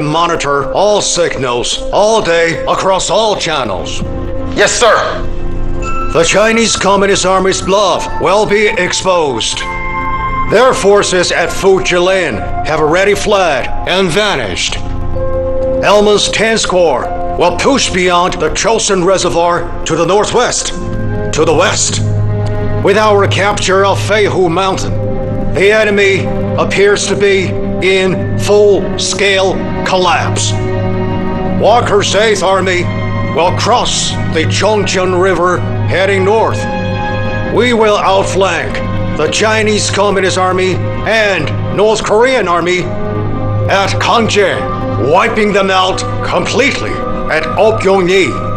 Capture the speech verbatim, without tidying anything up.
monitor all signals all day across all channels. Yes, sir. The Chinese Communist Army's bluff will be exposed. Their forces at Fujilin have already fled and vanished. Elman's tenth Corps will push beyond the Chosin Reservoir to the northwest, to the west. With our capture of Feihu Mountain, the enemy appears to be in full-scale collapse. Walker's Eighth Army will cross the Chongqing River heading north. We will outflank the Chinese Communist Army and North Korean Army at Kangje, wiping them out completely at Okyeongni.